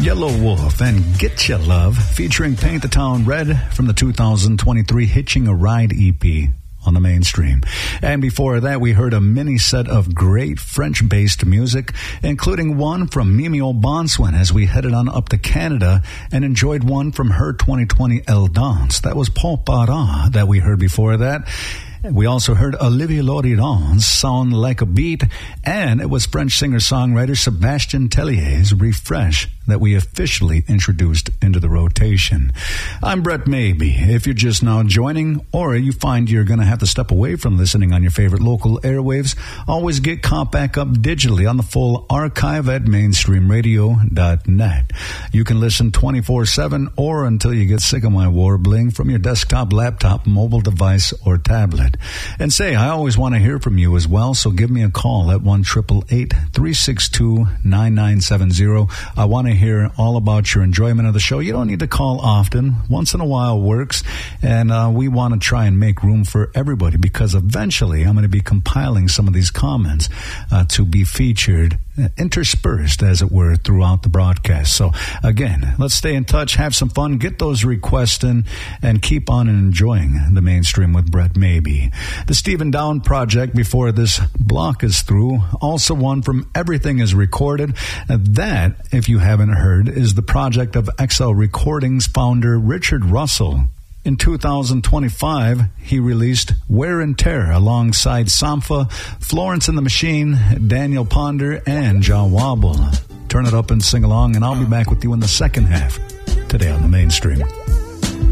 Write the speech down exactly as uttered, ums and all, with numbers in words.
Yellow Wolf and Get Ya Love, featuring Paint the Town Red from the two thousand twenty-three Hitching a Ride E P on the Mainstream. And before that, we heard a mini set of great French-based music, including one from Mimi O'Bonswin as we headed on up to Canada and enjoyed one from her twenty twenty Elle Danse. That was Paul Parra that we heard before that. We also heard Olivier Loridon's Sound Like a Beat, and it was French singer-songwriter Sébastien Tellier's Refresh that we officially introduced into the rotation. I'm Brett Maybe. If you're just now joining, or you find you're going to have to step away from listening on your favorite local airwaves, always get caught back up digitally on the full archive at mainstream radio dot net. You can listen twenty-four seven or until you get sick of my warbling from your desktop, laptop, mobile device, or tablet. And say, I always want to hear from you as well, so give me a call at one eight eight eight, three six two, nine nine seven zero. I want to hear all about your enjoyment of the show. You don't need to call often. Once in a while works, and uh, we want to try and make room for everybody, because eventually I'm going to be compiling some of these comments uh, to be featured, interspersed, as it were, throughout the broadcast. So, again, let's stay in touch, have some fun, get those requests in, and keep on enjoying the Mainstream with Brett Maybe. The Stephen Down Project, before this block is through, also one from Everything Is Recorded. That, if you haven't heard, is the project of X L Recordings founder Richard Russell. In two thousand twenty-five, he released Wear and Tear alongside Sampha, Florence and the Machine, Daniel Ponder, and John Wobble. Turn it up and sing along, and I'll be back with you in the second half today on the Mainstream.